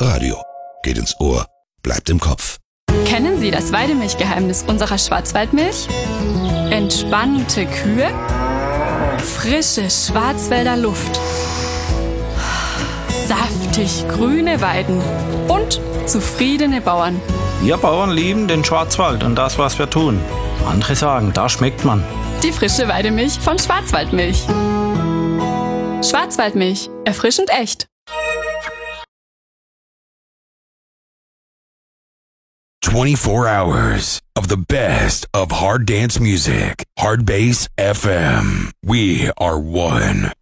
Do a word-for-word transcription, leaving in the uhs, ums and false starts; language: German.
Radio. Geht ins Ohr, bleibt im Kopf. Kennen Sie das Weidemilchgeheimnis unserer Schwarzwaldmilch? Entspannte Kühe, frische Schwarzwälder Luft, saftig grüne Weiden und zufriedene Bauern. Wir Bauern lieben den Schwarzwald und das, was wir tun. Andere sagen, da schmeckt man. Die frische Weidemilch von Schwarzwaldmilch. Schwarzwaldmilch, erfrischend echt. twenty-four hours of the best of hard dance music. Hard Bass F M. We are one.